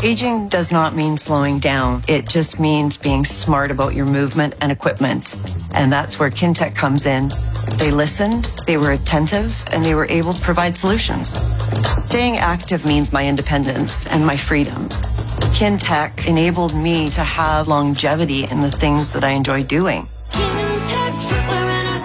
Aging does not mean slowing down. It just means being smart about your movement and equipment. And that's where Kintec comes in. They listened, they were attentive, and they were able to provide solutions. Staying active means my independence and my freedom. Kintec enabled me to have longevity in the things that I enjoy doing. Kintec Footwear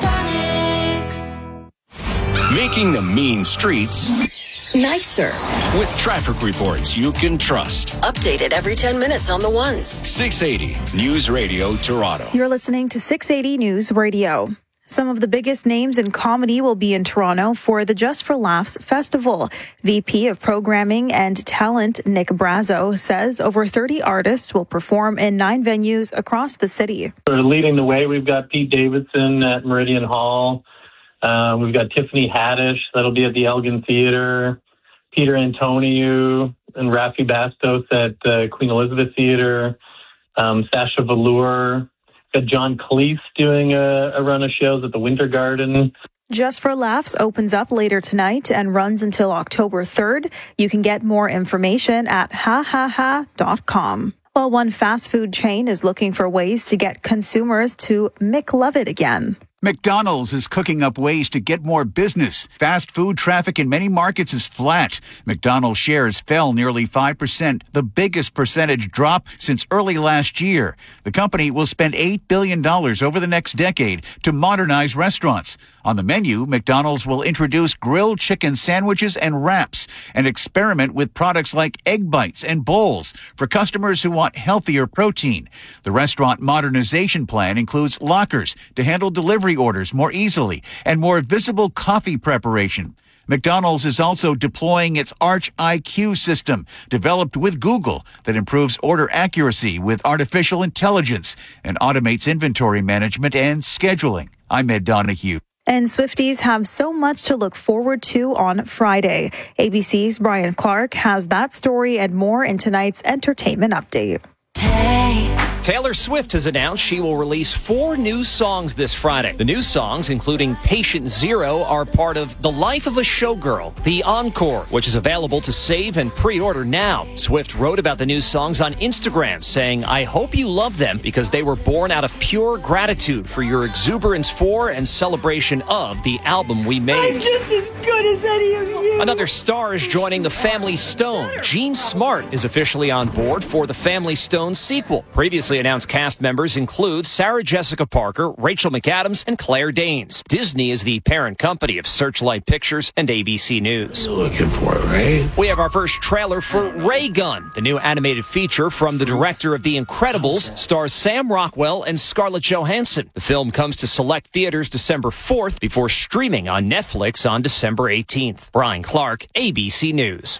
and Orthotics. Making the mean streets nicer. With traffic reports you can trust. Updated every 10 minutes on the ones. 680 News Radio Toronto. You're listening to 680 News Radio. Some of the biggest names in comedy will be in Toronto for the Just for Laughs Festival. VP of Programming and Talent Nick Brazo says over 30 artists will perform in 9 venues across the city. Leading the way, we've got Pete Davidson at Meridian Hall. We've got Tiffany Haddish, that'll be at the Elgin Theatre. Peter Antoniou and Rafi Bastos at Queen Elizabeth Theatre. Sasha Velour. Got John Cleese doing a run of shows at the Winter Garden. Just for Laughs opens up later tonight and runs until October 3rd. You can get more information at hahaha.com. Well, one fast food chain is looking for ways to get consumers to McLove it again. McDonald's is cooking up ways to get more business. Fast food traffic in many markets is flat. McDonald's shares fell nearly 5%, the biggest percentage drop since early last year. The company will spend $8 billion over the next decade to modernize restaurants. On the menu, McDonald's will introduce grilled chicken sandwiches and wraps and experiment with products like egg bites and bowls for customers who want healthier protein. The restaurant modernization plan includes lockers to handle delivery orders more easily and more visible coffee preparation. McDonald's is also deploying its Arch IQ system, developed with Google, that improves order accuracy with artificial intelligence and automates inventory management and scheduling. I'm Ed Donahue. And Swifties have so much to look forward to on Friday. ABC's Brian Clark has that story and more in tonight's entertainment update. Taylor Swift has announced she will release 4 new songs this Friday. The new songs, including Patient Zero, are part of The Life of a Showgirl, The Encore, which is available to save and pre-order now. Swift wrote about the new songs on Instagram, saying, "I hope you love them because they were born out of pure gratitude for your exuberance for and celebration of the album we made. I'm just as good as any of you." Another star is joining the Family Stone. Jean Smart is officially on board for the Family Stone sequel. Previously announced cast members include Sarah Jessica Parker, Rachel McAdams, and Claire Danes. Disney is the parent company of Searchlight Pictures and ABC News. You're looking for it, right? We have our first trailer for Ray Gun, the new animated feature from the director of The Incredibles, stars Sam Rockwell and Scarlett Johansson. The film comes to select theaters December 4th before streaming on Netflix on December 18th. Brian Clark, ABC News.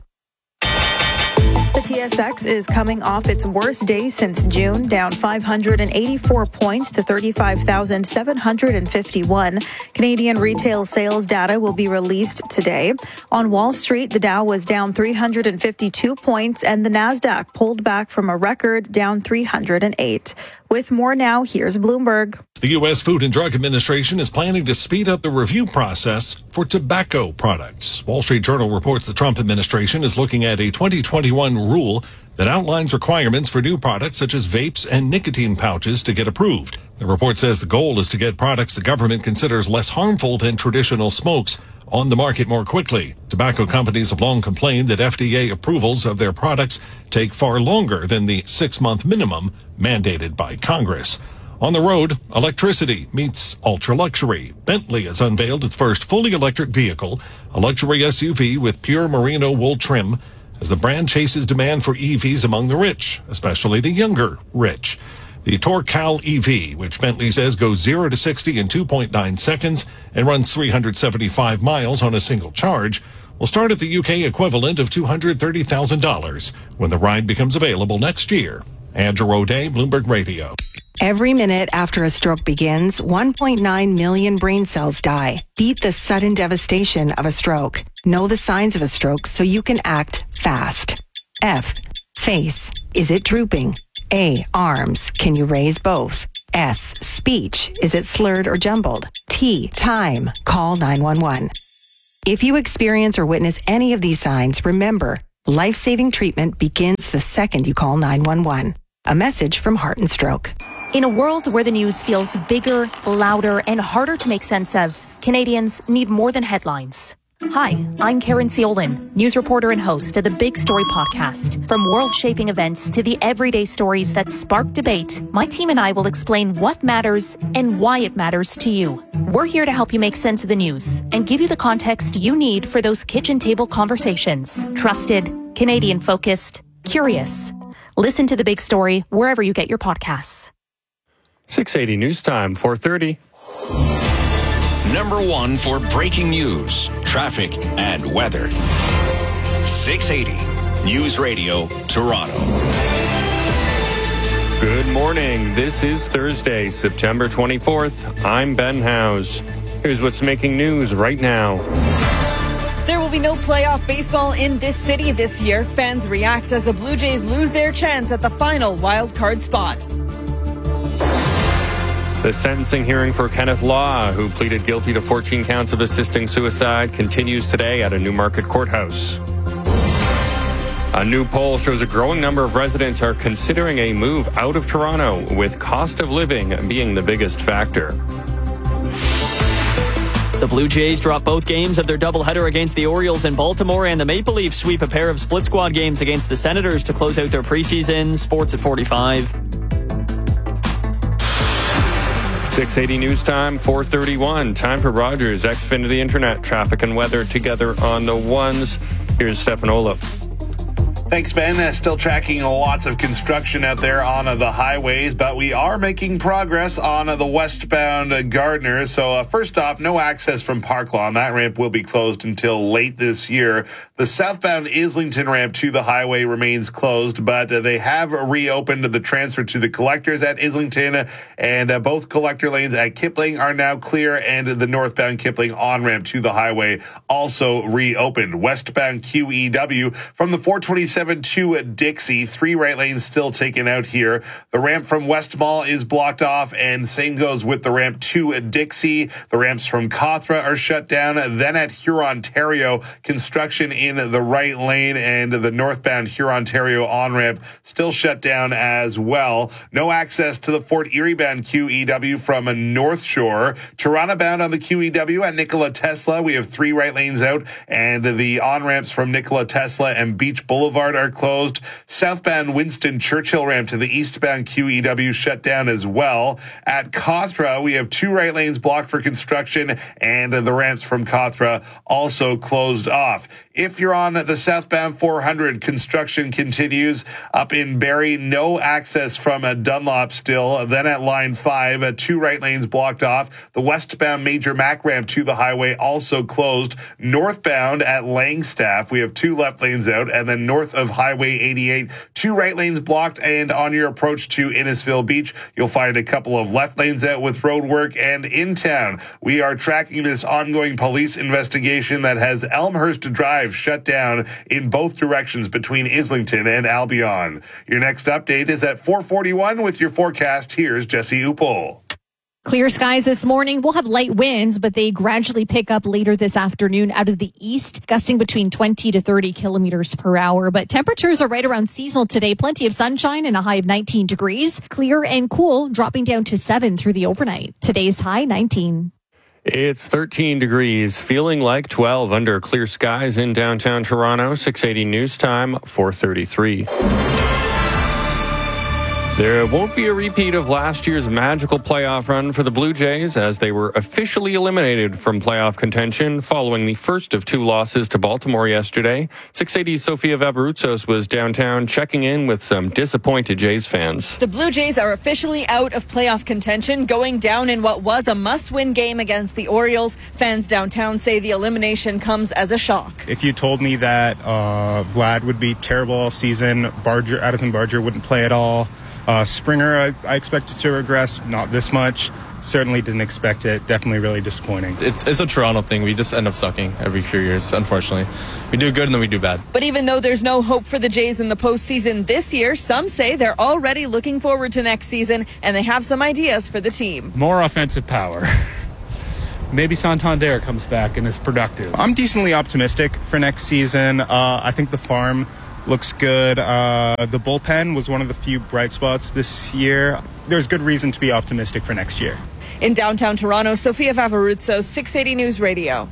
The TSX is coming off its worst day since June, down 584 points to 35,751. Canadian retail sales data will be released today. On Wall Street, the Dow was down 352 points and the Nasdaq pulled back from a record, down 308. With more now, here's Bloomberg. The U.S. Food and Drug Administration is planning to speed up the review process for tobacco products. Wall Street Journal reports the Trump administration is looking at a 2021 rule that outlines requirements for new products such as vapes and nicotine pouches to get approved. The report says the goal is to get products the government considers less harmful than traditional smokes on the market more quickly. Tobacco companies have long complained that FDA approvals of their products take far longer than the 6-month minimum mandated by Congress. On the road, electricity meets ultra-luxury. Bentley has unveiled its first fully electric vehicle, a luxury SUV with pure merino wool trim, as the brand chases demand for EVs among the rich, especially the younger rich. The Tourcal EV, which Bentley says goes 0 to 60 in 2.9 seconds and runs 375 miles on a single charge, will start at the UK equivalent of $230,000 when the ride becomes available next year. Andrew O'Day, Bloomberg Radio. Every minute after a stroke begins, 1.9 million brain cells die. Beat the sudden devastation of a stroke. Know the signs of a stroke so you can act fast. F. Face. Is it drooping? A. Arms. Can you raise both? S. Speech. Is it slurred or jumbled? T. Time. Call 911. If you experience or witness any of these signs, remember, Life-saving treatment begins the second you call 911. A message from Heart and Stroke. In a world where the news feels bigger, louder, and harder to make sense of, Canadians need more than headlines. Hi, I'm Karen Ciolin, news reporter and host of the Big Story podcast. From world-shaping events to the everyday stories that spark debate, my team and I will explain what matters and why it matters to you. We're here to help you make sense of the news and give you the context you need for those kitchen table conversations. Trusted, Canadian-focused, curious. Listen to The Big Story wherever you get your podcasts. 680 News Time, 4:30. Number one for breaking news, traffic, and weather. 680 News Radio, Toronto. Good morning. This is Thursday, September 24th. I'm Ben Howes. Here's what's making news right now. There will be no playoff baseball in this city this year. Fans react as the Blue Jays lose their chance at the final wild card spot. The sentencing hearing for Kenneth Law, who pleaded guilty to 14 counts of assisting suicide, continues today at a Newmarket courthouse. A new poll shows a growing number of residents are considering a move out of Toronto, with cost of living being the biggest factor. The Blue Jays drop both games of their doubleheader against the Orioles in Baltimore, and the Maple Leafs sweep a pair of split squad games against the Senators to close out their preseason. Sports at 45. 680 News Time, 4:31. Time for Rogers Xfinity Internet. Traffic and weather together on the ones. Here's Stefan Olaf. Thanks, Ben. Still tracking lots of construction out there on the highways, but we are making progress on the westbound Gardner. So first off, no access from Park Lawn. That ramp will be closed until late this year. The southbound Islington ramp to the highway remains closed, but they have reopened the transfer to the collectors at Islington, and both collector lanes at Kipling are now clear, and the northbound Kipling on-ramp to the highway also reopened. Westbound QEW from the 427 to Dixie, 3 right lanes still taken out here. The ramp from West Mall is blocked off, and same goes with the ramp to Dixie. The ramps from Cawthra are shut down. Then at Hurontario, construction in the right lane, and the northbound Hurontario on-ramp still shut down as well. No access to the Fort Erie bound QEW from North Shore. Toronto bound on the QEW at Nikola Tesla. We have 3 right lanes out, and the on-ramps from Nikola Tesla and Beach Boulevard are closed. Southbound Winston Churchill ramp to the eastbound QEW shut down as well. At Cawthra, we have 2 right lanes blocked for construction, and the ramps from Cawthra also closed off. If you're on the southbound 400, construction continues up in Barrie. No access from Dunlop still. Then at line 5, 2 right lanes blocked off. The westbound Major Mac ramp to the highway also closed. Northbound at Langstaff, we have 2 left lanes out, and then north of Highway 88, 2 right lanes blocked, and on your approach to Innisfil Beach, you'll find a couple of left lanes out with road work. And in town, we are tracking this ongoing police investigation that has Elmhurst Drive shut down in both directions between Islington and Albion. Your next update is at 4:41 with your forecast. Here's Jesse Uppel. Clear skies this morning. We'll have light winds, but they gradually pick up later this afternoon out of the east, gusting between 20 to 30 kilometers per hour. But temperatures are right around seasonal today. Plenty of sunshine and a high of 19 degrees. Clear and cool, dropping down to 7 through the overnight. Today's high, 19. It's 13 degrees, feeling like 12 under clear skies in downtown Toronto. 680 News Time, 4:33. There won't be a repeat of last year's magical playoff run for the Blue Jays, as they were officially eliminated from playoff contention following the first of 2 losses to Baltimore yesterday. 680's Sofia Vavarutsos was downtown checking in with some disappointed Jays fans. The Blue Jays are officially out of playoff contention, going down in what was a must-win game against the Orioles. Fans downtown say the elimination comes as a shock. If you told me that Vlad would be terrible all season, Addison Barger wouldn't play at all, Springer, I expected to regress, not this much. Certainly didn't expect it. Definitely really disappointing. It's a Toronto thing. We just end up sucking every few years, unfortunately. We do good and then we do bad. But even though there's no hope for the Jays in the postseason this year, some say they're already looking forward to next season, and they have some ideas for the team. More offensive power. maybe Santander comes back and is productive. I'm decently optimistic for next season. I think the farm looks good. The bullpen was one of the few bright spots this year. There's good reason to be optimistic for next year. In downtown Toronto, Sophia Vavaruzzo, 680 News Radio.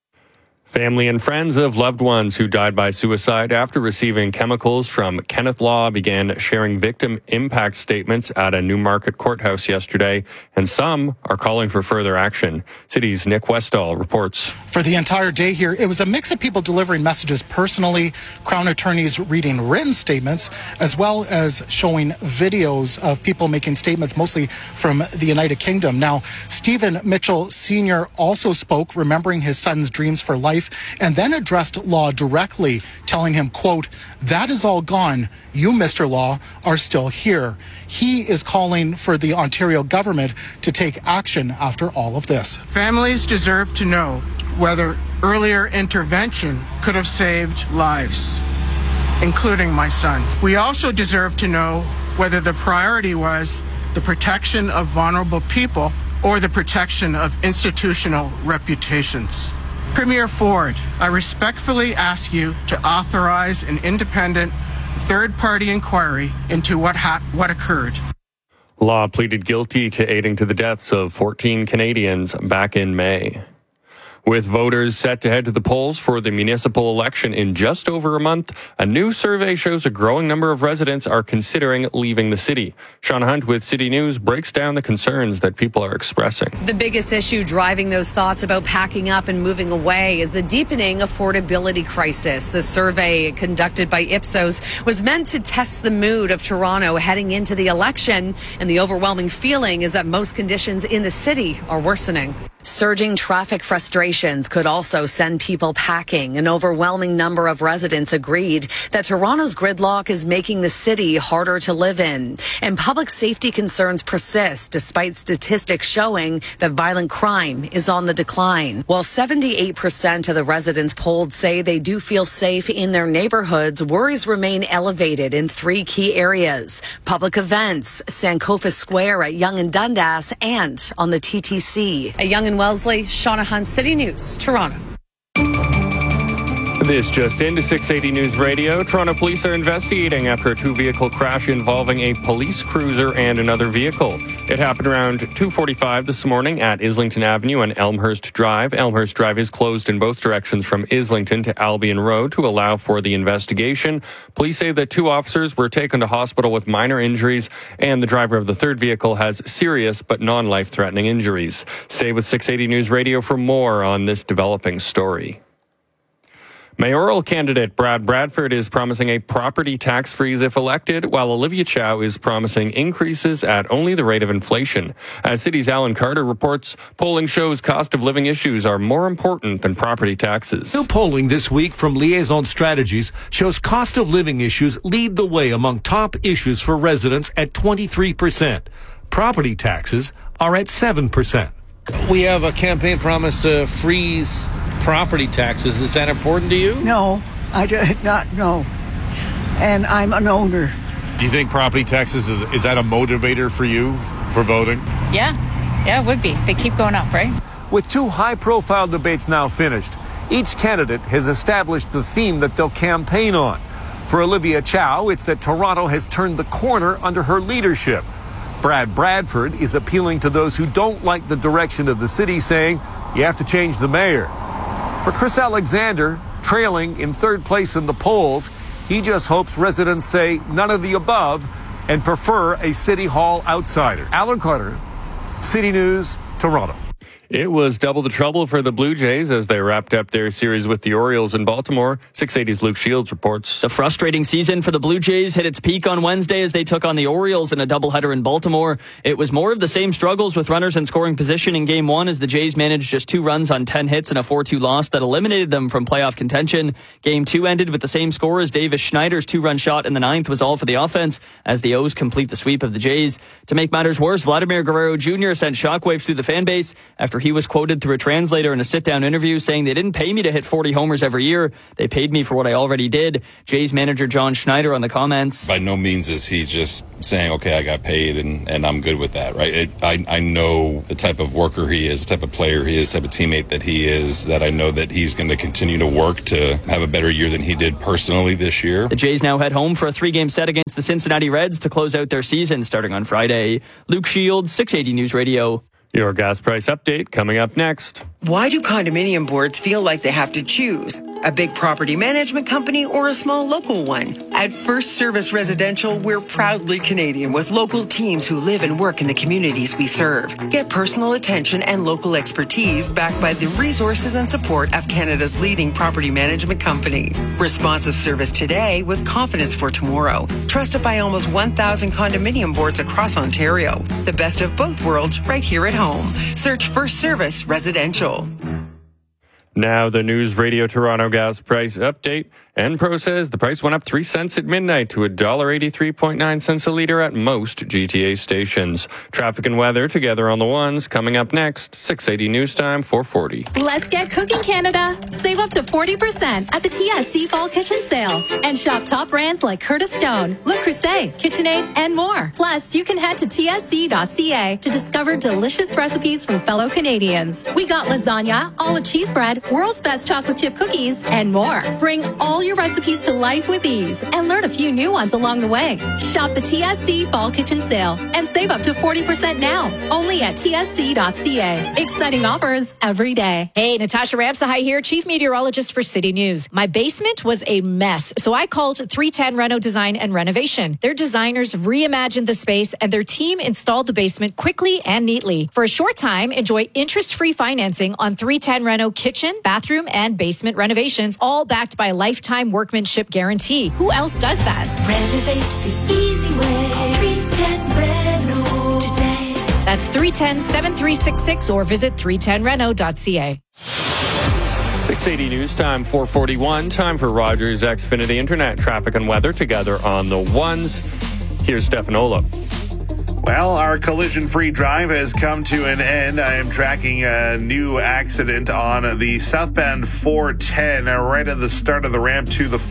Family and friends of loved ones who died by suicide after receiving chemicals from Kenneth Law began sharing victim impact statements at a Newmarket courthouse yesterday, and some are calling for further action. City's Nick Westall reports. For the entire day here, it was a mix of people delivering messages personally, Crown attorneys reading written statements, as well as showing videos of people making statements, mostly from the United Kingdom. Now, Stephen Mitchell Sr. also spoke, remembering his son's dreams for life, and then addressed Law directly, telling him, quote, "That is all gone. You, Mr. Law, are still here." He is calling for the Ontario government to take action after all of this. Families deserve to know whether earlier intervention could have saved lives, including my son's. We also deserve to know whether the priority was the protection of vulnerable people or the protection of institutional reputations. Premier Ford, I respectfully ask you to authorize an independent third-party inquiry into what occurred. Law pleaded guilty to aiding to the deaths of 14 Canadians back in May. With voters set to head to the polls for the municipal election in just over a month, a new survey shows a growing number of residents are considering leaving the city. Shauna Hunt with City News breaks down the concerns that people are expressing. The biggest issue driving those thoughts about packing up and moving away is the deepening affordability crisis. The survey conducted by Ipsos was meant to test the mood of Toronto heading into the election, and the overwhelming feeling is that most conditions in the city are worsening. Surging traffic frustrations could also send people packing. An overwhelming number of residents agreed that Toronto's gridlock is making the city harder to live in. And public safety concerns persist despite statistics showing that violent crime is on the decline. While 78% of the residents polled say they do feel safe in their neighborhoods, worries remain elevated in three key areas: public events, Sankofa Square at Yonge and Dundas, and on the TTC. At Yonge and Wellesley, Shauna Hunt, City News, Toronto. This just into 680 News Radio. Toronto police are investigating after a two-vehicle crash involving a police cruiser and another vehicle. It happened around 2:45 this morning at Islington Avenue and Elmhurst Drive. Elmhurst Drive is closed in both directions from Islington to Albion Road to allow for the investigation. Police say that two officers were taken to hospital with minor injuries, and the driver of the third vehicle has serious but non-life-threatening injuries. Stay with 680 News Radio for more on this developing story. Mayoral candidate Brad Bradford is promising a property tax freeze if elected, while Olivia Chow is promising increases at only the rate of inflation. As City's Alan Carter reports, polling shows cost of living issues are more important than property taxes. New polling this week from Liaison Strategies shows cost of living issues lead the way among top issues for residents at 23%. Property taxes are at 7%. We have a campaign promise to freeze property taxes. Is that important to you? No, I do not know. And I'm an owner. Do you think property taxes, is that a motivator for you for voting? Yeah, it would be. They keep going up, right? With two high-profile debates now finished, each candidate has established the theme that they'll campaign on. For Olivia Chow, it's that Toronto has turned the corner under her leadership. Brad Bradford is appealing to those who don't like the direction of the city, saying you have to change the mayor. For Chris Alexander, trailing in third place in the polls, he just hopes residents say none of the above and prefer a City Hall outsider. Alan Carter, City News, Toronto. It was double the trouble for the Blue Jays as they wrapped up their series with the Orioles in Baltimore. 680's Luke Shields reports. The frustrating season for the Blue Jays hit its peak on Wednesday as they took on the Orioles in a doubleheader in Baltimore. It was more of the same struggles with runners in scoring position in Game 1 as the Jays managed just 2 runs on 10 hits and a 4-2 loss that eliminated them from playoff contention. Game 2 ended with the same score as Davis Schneider's 2-run shot in the 9th was all for the offense as the O's complete the sweep of the Jays. To make matters worse, Vladimir Guerrero Jr. sent shockwaves through the fan base after he was quoted through a translator in a sit-down interview saying they didn't pay me to hit 40 homers every year. They paid me for what I already did. Jays manager John Schneider on the comments. By no means is he just saying, okay, I got paid and I'm good with that, right? I know the type of worker he is, the type of player he is, the type of teammate that he is, that I know that he's going to continue to work to have a better year than he did personally this year. The Jays now head home for a 3-game set against the Cincinnati Reds to close out their season starting on Friday. Luke Shields, 680 News Radio. Your gas price update coming up next. Why do condominium boards feel like they have to choose? A big property management company or a small local one? At First Service Residential, we're proudly Canadian with local teams who live and work in the communities we serve. Get personal attention and local expertise backed by the resources and support of Canada's leading property management company. Responsive service today with confidence for tomorrow. Trusted by almost 1,000 condominium boards across Ontario. The best of both worlds right here at home. Search First Service Residential. Now the News Radio Toronto gas price update. Enpro says the price went up 3 cents at midnight to $1.83.9 a litre at most GTA stations. Traffic and weather together on the ones coming up next. 680 News Time, 440. Let's get cooking, Canada. Save up to 40% at the TSC Fall Kitchen Sale. And shop top brands like Curtis Stone, Le Creuset, KitchenAid, and more. Plus, you can head to tsc.ca to discover delicious recipes from fellow Canadians. We got lasagna, olive cheese bread, world's best chocolate chip cookies, and more. Bring all your recipes to life with ease and learn a few new ones along the way. Shop the TSC Fall Kitchen Sale and save up to 40% now. Only at tsc.ca. Exciting offers every day. Hey, Natasha Ramsahai here, Chief Meteorologist for City News. My basement was a mess, so I called 310 Reno Design and Renovation. Their designers reimagined the space and their team installed the basement quickly and neatly. For a short time, enjoy interest-free financing on 310 Reno kitchen, bathroom, and basement renovations, all backed by a lifetime workmanship guarantee. Who else does that? Renovate the easy way. Call 310 Reno today. That's 310-7366 or visit 310reno.ca. 680 News Time, 441. Time for Rogers Xfinity Internet traffic and weather together on the ones. Here's Stefan Ola. Well, our collision-free drive has come to an end. I am tracking a new accident on the southbound 410 right at the start of the ramp to the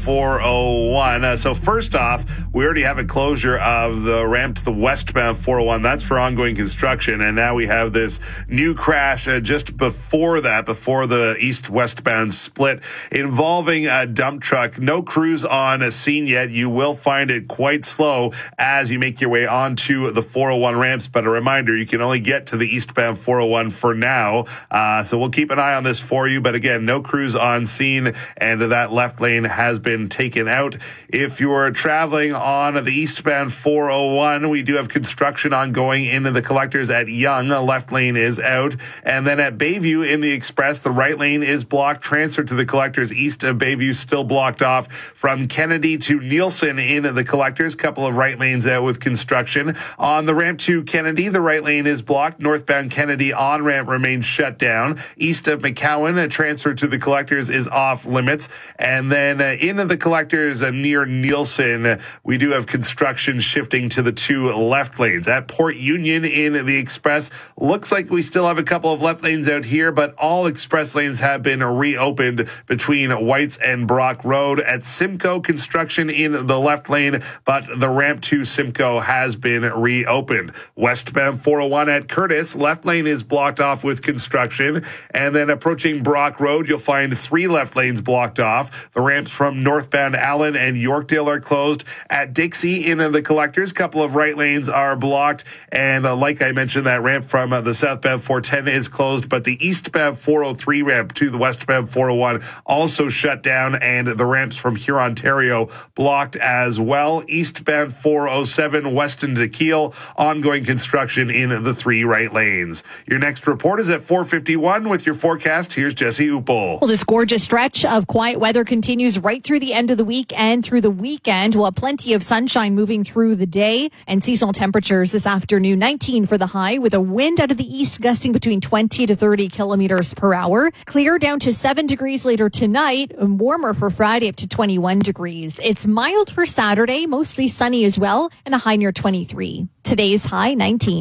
401. So first off, we already have a closure of the ramp to the westbound 401. That's for ongoing construction. And now we have this new crash just before that, before the east-westbound split involving a dump truck. No crews on scene yet. You will find it quite slow as you make your way onto the 401 ramps, but a reminder, you can only get to the eastbound 401 for now. So we'll keep an eye on this for you. But again, no crews on scene, and that left lane has been taken out. If you're traveling on the eastbound 401, we do have construction ongoing into the collectors at Yonge. The left lane is out. And then at Bayview in the express, the right lane is blocked. Transfer to the collectors east of Bayview still blocked off from Kennedy to Nielsen in the collectors. Couple of right lanes out with construction. On the ramp to Kennedy, the right lane is blocked. Northbound Kennedy on-ramp remains shut down. East of McCowan, a transfer to the collectors is off limits. And then into the collectors near Nielsen, we do have construction shifting to the two left lanes. At Port Union in the express, looks like we still have a couple of left lanes out here, but all express lanes have been reopened between Whites and Brock Road. At Simcoe, construction in the left lane, but the ramp to Simcoe has been reopened. Westbound 401 at Curtis, left lane is blocked off with construction. And then approaching Brock Road, you'll find 3 left lanes blocked off. The ramps from northbound Allen and Yorkdale are closed. At Dixie in the collectors, couple of right lanes are blocked. And like I mentioned, that ramp from the southbound 410 is closed, but the eastbound 403 ramp to the westbound 401 also shut down, and the ramps from Hurontario blocked as well. Eastbound 407 Weston to Kiel, ongoing construction in the 3 right lanes. Your next report is at 4:51 with your forecast. Here's Jesse Uppel. Well, this gorgeous stretch of quiet weather continues right through the end of the week and through the weekend. We'll have plenty of sunshine moving through the day, and seasonal temperatures this afternoon, 19 for the high, with a wind out of the east gusting between 20 to 30 kilometers per hour. Clear down to 7 degrees later tonight, and warmer for Friday up to 21 degrees. It's mild for Saturday, mostly sunny as well, and a high near 23. Today's high, 19.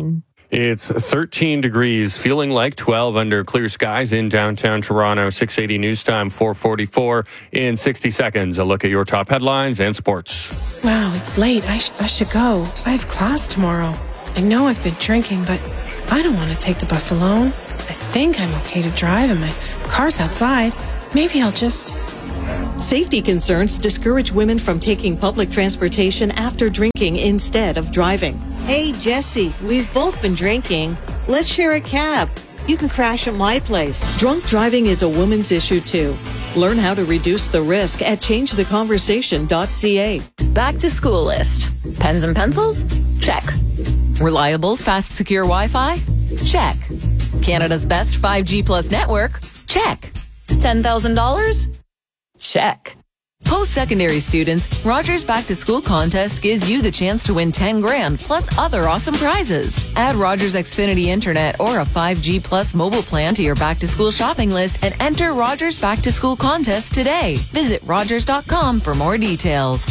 It's 13 degrees, feeling like 12 under clear skies in downtown Toronto. 680 news time, 4:44 in 60 seconds. A look at your top headlines and sports. Wow, it's late. I should go. I have class tomorrow. I know I've been drinking, but I don't want to take the bus alone. I think I'm okay to drive and my car's outside. Maybe I'll just... Safety concerns discourage women from taking public transportation after drinking instead of driving. Hey, Jesse, we've both been drinking. Let's share a cab. You can crash at my place. Drunk driving is a woman's issue, too. Learn how to reduce the risk at changetheconversation.ca. Back to school list. Pens and pencils? Check. Reliable, fast, secure Wi-Fi? Check. Canada's best 5G plus network? Check. $10,000? Check. Post-secondary students, Rogers Back to School contest gives you the chance to win $10,000 plus other awesome prizes. Add Rogers Xfinity Internet or a 5G plus mobile plan to your Back to School shopping list and enter Rogers Back to School contest today. Visit Rogers.com for more details.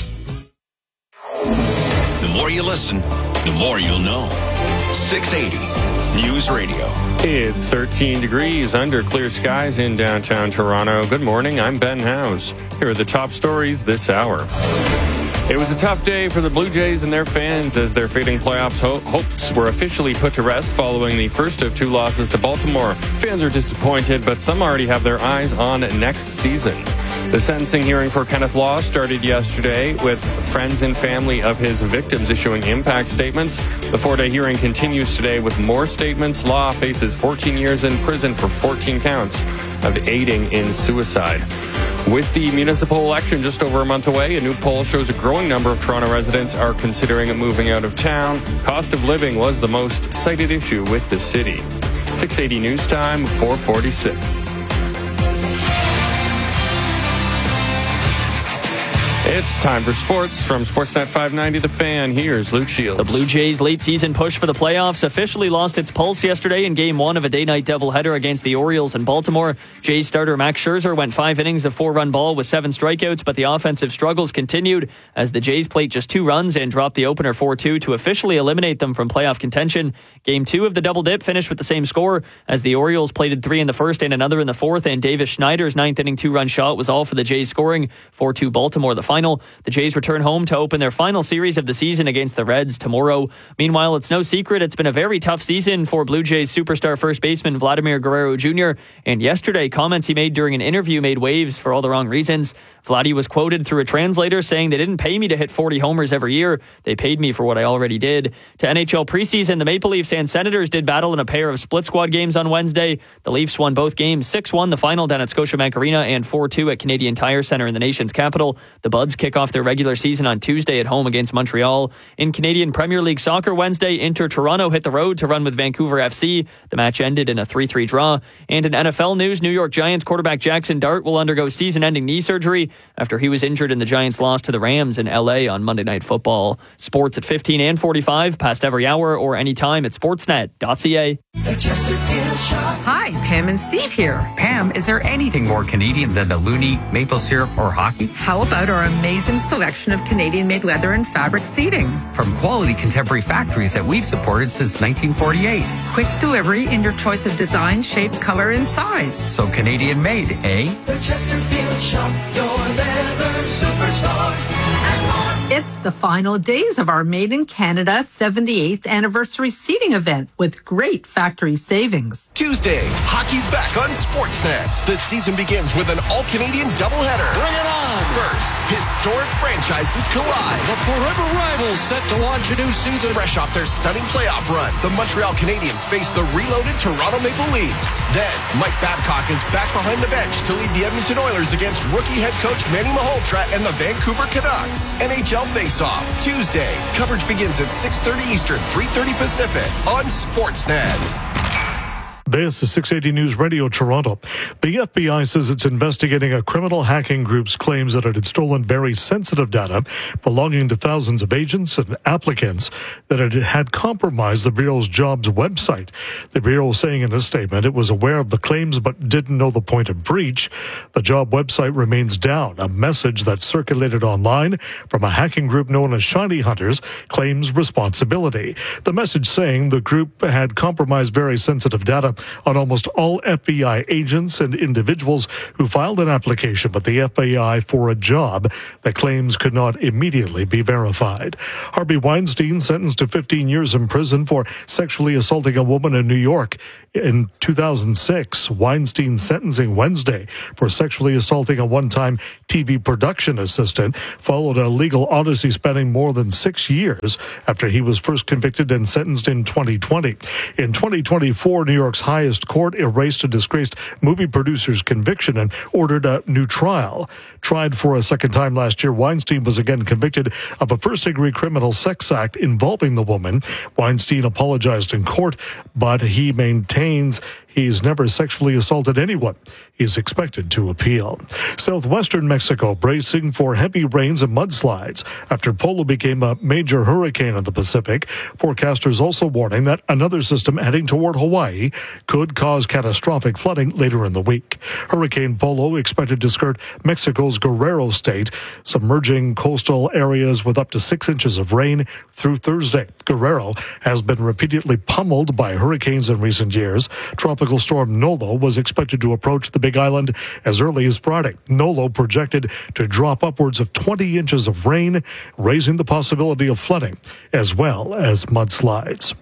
The more you listen, the more you'll know. 680 News Radio. It's 13 degrees under clear skies in downtown Toronto. Good morning, I'm Ben House. Here are the top stories this hour. It was a tough day for the Blue Jays and their fans as their fading playoffs hopes were officially put to rest following the first of 2 losses to Baltimore. Fans are disappointed, but some already have their eyes on next season. The sentencing hearing for Kenneth Law started yesterday with friends and family of his victims issuing impact statements. The 4-day hearing continues today with more statements. Law faces 14 years in prison for 14 counts of aiding in suicide. With the municipal election just over a month away, a new poll shows a growing number of Toronto residents are considering moving out of town. Cost of living was the most cited issue with the city. 680 news time, 4:46. It's time for sports from Sportsnet 590 The Fan. Here's Luke Shields. The Blue Jays' late season push for the playoffs officially lost its pulse yesterday in Game 1 of a day-night doubleheader against the Orioles in Baltimore. Jays starter Max Scherzer went 5 innings of 4-run ball with 7 strikeouts, but the offensive struggles continued as the Jays played just 2 runs and dropped the opener 4-2 to officially eliminate them from playoff contention. Game 2 of the double dip finished with the same score as the Orioles plated 3 in the first and another in the fourth, and Davis Schneider's 9th inning 2-run shot was all for the Jays scoring. 4-2 Baltimore the final. The Jays return home to open their final series of the season against the Reds tomorrow. Meanwhile, it's no secret it's been a very tough season for Blue Jays superstar first baseman Vladimir Guerrero Jr. And yesterday, comments he made during an interview made waves for all the wrong reasons. Vladdy was quoted through a translator saying, "They didn't pay me to hit 40 homers every year. They paid me for what I already did." To NHL preseason, the Maple Leafs and Senators did battle in a pair of split squad games on Wednesday. The Leafs won both games, 6-1 the final down at Scotiabank Arena and 4-2 at Canadian Tire Centre in the nation's capital. The Buds kick off their regular season on Tuesday at home against Montreal. In Canadian Premier League soccer Wednesday, Inter Toronto hit the road to run with Vancouver FC. The match ended in a 3-3 draw. And in NFL news, New York Giants quarterback Jackson Dart will undergo season-ending knee surgery after he was injured in the Giants' loss to the Rams in LA on Monday Night Football. Sports at 15 and 45, past every hour or anytime at sportsnet.ca. Hi, Pam and Steve here. Pam, is there anything more Canadian than the loonie, maple syrup, or hockey? How about our amazing selection of Canadian-made leather and fabric seating? From quality contemporary factories that we've supported since 1948. Quick delivery in your choice of design, shape, color, and size. So Canadian-made, eh? The Chesterfield Shop, your leather superstore. It's the final days of our Made in Canada 78th anniversary seating event with great factory savings. Tuesday, hockey's back on Sportsnet. The season begins with an all-Canadian doubleheader. Bring it on! First, historic franchises collide. The forever rivals set to launch a new season. Fresh off their stunning playoff run, the Montreal Canadiens face the reloaded Toronto Maple Leafs. Then, Mike Babcock is back behind the bench to lead the Edmonton Oilers against rookie head coach Manny Malhotra and the Vancouver Canucks. NHL Face-Off, Tuesday. Coverage begins at 6:30 Eastern, 3:30 Pacific on Sportsnet. This is 680 News Radio Toronto. The FBI says it's investigating a criminal hacking group's claims that it had stolen very sensitive data belonging to thousands of agents and applicants, that it had compromised the Bureau's jobs website. The Bureau saying in a statement it was aware of the claims but didn't know the point of breach. The job website remains down. A message that circulated online from a hacking group known as Shiny Hunters claims responsibility. The message saying the group had compromised very sensitive data on almost all FBI agents and individuals who filed an application with the FBI for a job that claims could not immediately be verified. Harvey Weinstein sentenced to 15 years in prison for sexually assaulting a woman in New York in 2006. Weinstein's sentencing Wednesday for sexually assaulting a one-time TV production assistant followed a legal odyssey spanning more than 6 years after he was first convicted and sentenced in 2020. In 2024, New York's highest court erased a disgraced movie producer's conviction and ordered a new trial. Tried for a second time last year, Weinstein was again convicted of a first-degree criminal sex act involving the woman. Weinstein apologized in court, but he maintains he's never sexually assaulted anyone. He's expected to appeal. Southwestern Mexico bracing for heavy rains and mudslides after Polo became a major hurricane in the Pacific. Forecasters also warning that another system heading toward Hawaii could cause catastrophic flooding later in the week. Hurricane Polo expected to skirt Mexico's Guerrero state, submerging coastal areas with up to 6 inches of rain through Thursday. Guerrero has been repeatedly pummeled by hurricanes in recent years. Tropical storm Nolo was expected to approach the Big Island as early as Friday. Nolo projected to drop upwards of 20 inches of rain, raising the possibility of flooding as well as mudslides.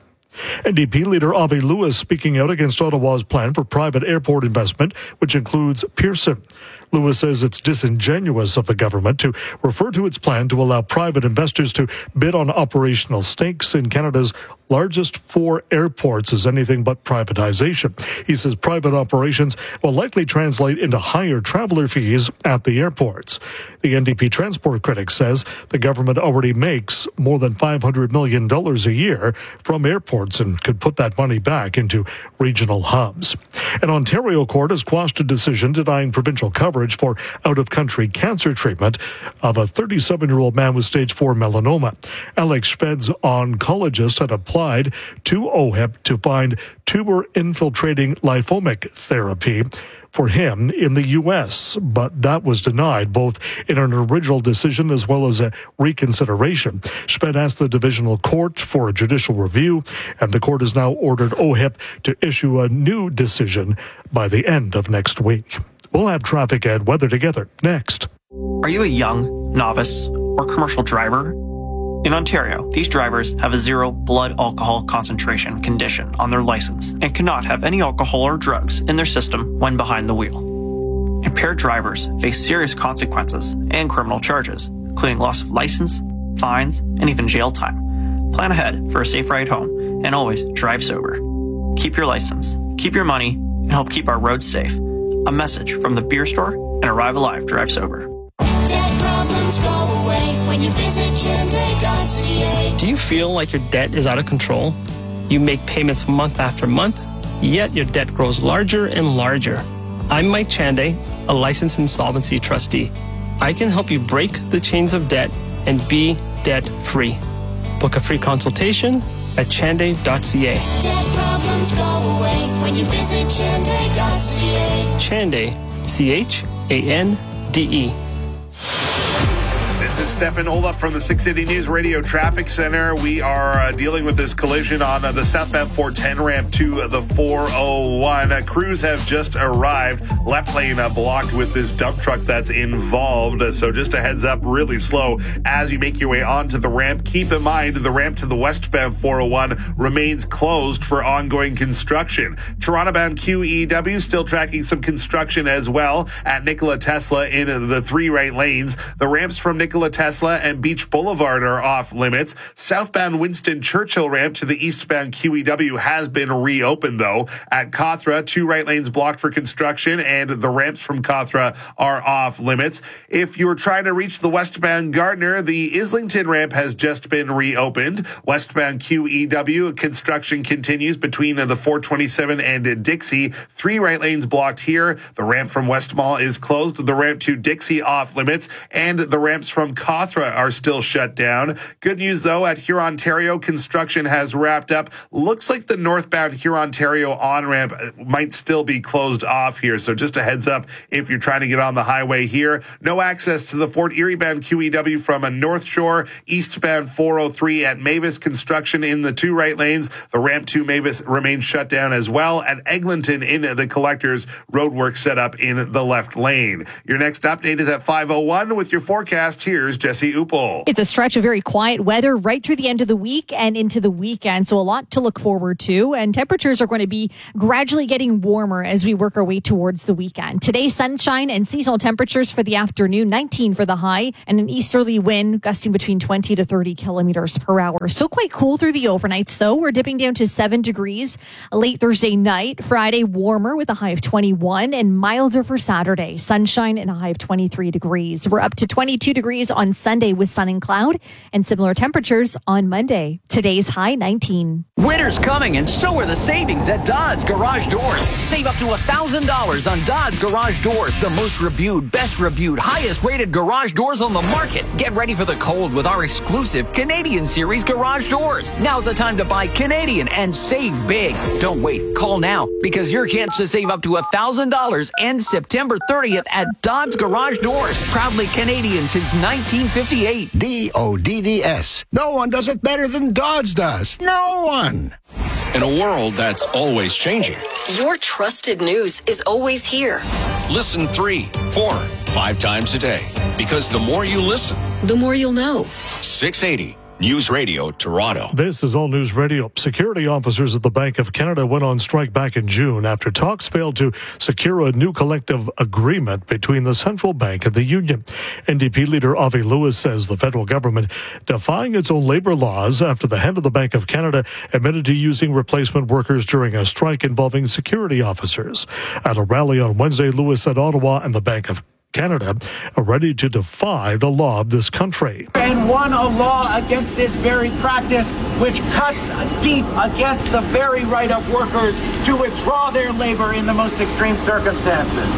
NDP leader Avi Lewis speaking out against Ottawa's plan for private airport investment, which includes Pearson. Lewis says it's disingenuous of the government to refer to its plan to allow private investors to bid on operational stakes in Canada's largest 4 airports as anything but privatization. He says private operations will likely translate into higher traveler fees at the airports. The NDP transport critic says the government already makes more than $500 million a year from airports and could put that money back into regional hubs. An Ontario court has quashed a decision denying provincial coverage for out-of-country cancer treatment of a 37-year-old man with stage 4 melanoma. Alex Schved's oncologist had applied to OHIP to find tumor-infiltrating lymphomic therapy for him in the U.S., but that was denied both in an original decision as well as a reconsideration. Schved asked the divisional court for a judicial review, and the court has now ordered OHIP to issue a new decision by the end of next week. We'll have traffic and weather together next. Are you a young, novice, or commercial driver? In Ontario, these drivers have a 0 blood alcohol concentration condition on their license and cannot have any alcohol or drugs in their system when behind the wheel. Impaired drivers face serious consequences and criminal charges, including loss of license, fines, and even jail time. Plan ahead for a safe ride home and always drive sober. Keep your license, keep your money, and help keep our roads safe. A message from the Beer Store and Arrive Alive Drive Sober. Debt problems go away when you visit Chande.ca. Do you feel like your debt is out of control? You make payments month after month, yet your debt grows larger and larger. I'm Mike Chande, a licensed insolvency trustee. I can help you break the chains of debt and be debt-free. Book a free consultation at Chande.ca. Debt problems go away when you visit Chande.ca. Chande, C-H-A-N-D-E. This is Stefan Olaf from the 680 News Radio Traffic Center. We are dealing with this collision on the southbound 410 ramp to the 401. Crews have just arrived. Left lane blocked with this dump truck that's involved. So just a heads up, really slow as you make your way onto the ramp. Keep in mind the ramp to the westbound 401 remains closed for ongoing construction. Toronto-bound QEW still tracking some construction as well at Nikola Tesla in the 3 right lanes. The ramps from Nikola Nikola Tesla and Beach Boulevard are off limits. Southbound Winston Churchill ramp to the eastbound QEW has been reopened, though. At Cawthra, 2 right lanes blocked for construction, and the ramps from Cawthra are off limits. If you're trying to reach the westbound Gardner, the Islington ramp has just been reopened. Westbound QEW, construction continues between the 427 and Dixie. 3 right lanes blocked here. The ramp from West Mall is closed. The ramp to Dixie off limits, and the ramps from Cawthra are still shut down. Good news, though, at Hurontario, construction has wrapped up. Looks like the northbound Hurontario on-ramp might still be closed off here, so just a heads up if you're trying to get on the highway here. No access to the Fort Erie-bound QEW from a North Shore. Eastbound 403 at Mavis, construction in the 2 right lanes. The ramp to Mavis remains shut down as well. At Eglinton in the Collectors, roadwork set up in the left lane. Your next update is at 5:01 with your forecast. Here's Jesse Uppel. It's a stretch of very quiet weather right through the end of the week and into the weekend, so a lot to look forward to. And temperatures are going to be gradually getting warmer as we work our way towards the weekend. Today, sunshine and seasonal temperatures for the afternoon, 19 for the high, and an easterly wind gusting between 20 to 30 kilometers per hour. Still quite cool through the overnights, though. We're dipping down to 7 degrees late Thursday night. Friday, warmer with a high of 21, and milder for Saturday. Sunshine and a high of 23 degrees. We're up to 22 degrees on Sunday with sun and cloud, and similar temperatures on Monday. Today's high 19. Winter's coming, and so are the savings at Dodds Garage Doors. Save up to $1,000 on Dodds Garage Doors, the most reviewed, best reviewed, highest rated garage doors on the market. Get ready for the cold with our exclusive Canadian Series garage doors. Now's the time to buy Canadian and save big. Don't wait. Call now, because your chance to save up to $1,000 ends September 30th at Dodds Garage Doors. Proudly Canadian since 1958. DODDS. No one does it better than Dodds does. No one. In a world that's always changing, your trusted news is always here. Listen 3, 4, 5 times a day. Because the more you listen, the more you'll know. 680 News Radio Toronto. This is All News Radio. Security officers at the Bank of Canada went on strike back in June after talks failed to secure a new collective agreement between the central bank and the union. NDP leader Avi Lewis says the federal government defying its own labor laws after the head of the Bank of Canada admitted to using replacement workers during a strike involving security officers. At a rally on Wednesday, Lewis said Ottawa and the Bank of Canada are ready to defy the law of this country. And won a law against this very practice, which cuts deep against the very right of workers to withdraw their labor in the most extreme circumstances.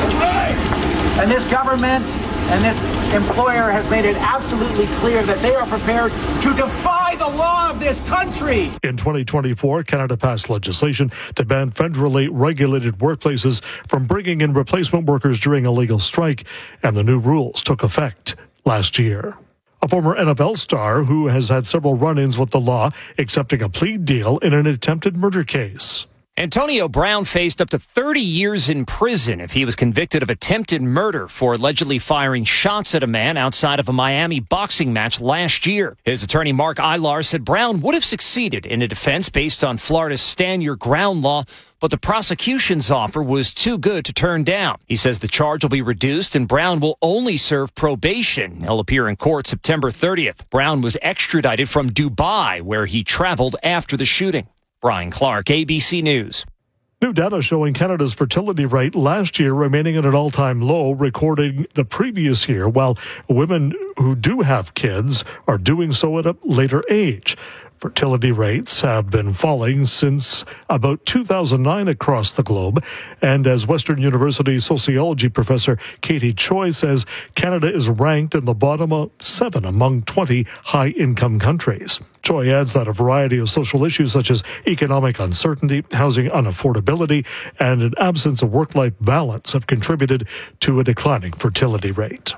And this government and this employer has made it absolutely clear that they are prepared to defy the law of this country. In 2024, Canada passed legislation to ban federally regulated workplaces from bringing in replacement workers during a legal strike, and the new rules took effect last year. A former NFL star who has had several run-ins with the law accepting a plea deal in an attempted murder case. Antonio Brown faced up to 30 years in prison if he was convicted of attempted murder for allegedly firing shots at a man outside of a Miami boxing match last year. His attorney Mark Ilar said Brown would have succeeded in a defense based on Florida's Stand Your Ground law, but the prosecution's offer was too good to turn down. He says the charge will be reduced and Brown will only serve probation. He'll appear in court September 30th. Brown was extradited from Dubai, where he traveled after the shooting. Brian Clark, ABC News. New data showing Canada's fertility rate last year remaining at an all-time low, recording the previous year, while women who do have kids are doing so at a later age. Fertility rates have been falling since about 2009 across the globe. And as Western University sociology professor Katie Choi says, Canada is ranked in the bottom of 7 among 20 high-income countries. Choi adds that a variety of social issues such as economic uncertainty, housing unaffordability, and an absence of work-life balance have contributed to a declining fertility rate.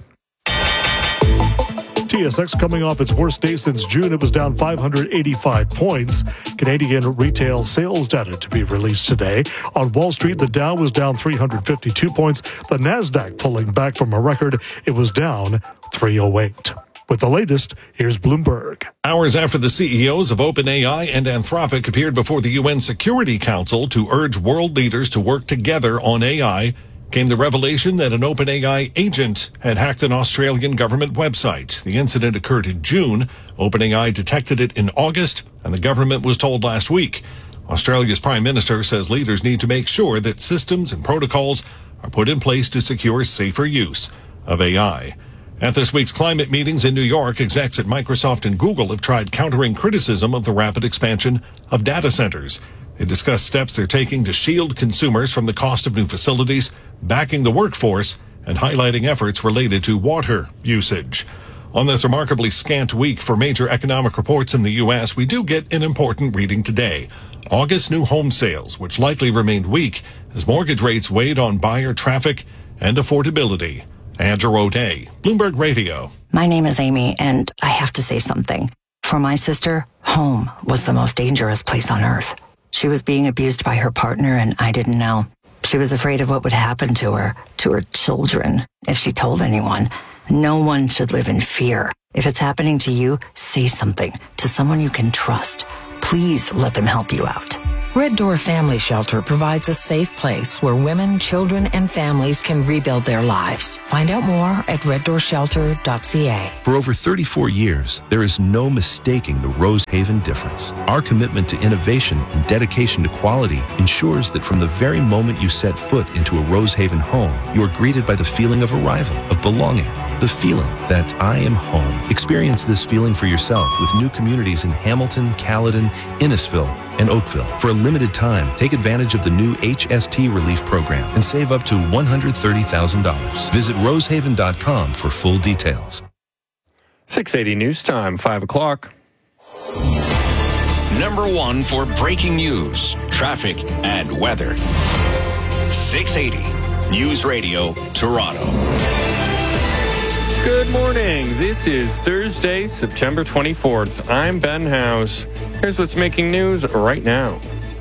TSX coming off its worst day since June. It was down 585 points. Canadian retail sales data to be released today. On Wall Street, the Dow was down 352 points. The Nasdaq pulling back from a record. It was down 308. With the latest, here's Bloomberg. Hours after the CEOs of OpenAI and Anthropic appeared before the UN Security Council to urge world leaders to work together on AI came the revelation that an OpenAI agent had hacked an Australian government website. The incident occurred in June. OpenAI detected it in August, and the government was told last week. Australia's Prime Minister says leaders need to make sure that systems and protocols are put in place to secure safer use of AI. At this week's climate meetings in New York, execs at Microsoft and Google have tried countering criticism of the rapid expansion of data centers. They discussed steps they're taking to shield consumers from the cost of new facilities, backing the workforce, and highlighting efforts related to water usage. On this remarkably scant week for major economic reports in the U.S., we do get an important reading today. August new home sales, which likely remained weak as mortgage rates weighed on buyer traffic and affordability. Andrew O'Day, Bloomberg Radio. My name is Amy, and I have to say something. For my sister, home was the most dangerous place on earth. She was being abused by her partner, and I didn't know. She was afraid of what would happen to her children, if she told anyone. No one should live in fear. If it's happening to you, say something to someone you can trust. Please let them help you out. Red Door Family Shelter provides a safe place where women, children, and families can rebuild their lives. Find out more at reddoorshelter.ca. For over 34 years, there is no mistaking the Rosehaven difference. Our commitment to innovation and dedication to quality ensures that from the very moment you set foot into a Rosehaven home, you are greeted by the feeling of arrival, of belonging, the feeling that I am home. Experience this feeling for yourself with new communities in Hamilton, Caledon, Innisfil, and Oakville. For a limited time, take advantage of the new HST Relief Program and save up to $130,000. Visit rosehaven.com for full details. 6:80 news time, 5 o'clock. Number one for breaking news, traffic, and weather. 680 News Radio, Toronto. Good morning. This is Thursday, September 24th. I'm Ben House. Here's what's making news right now.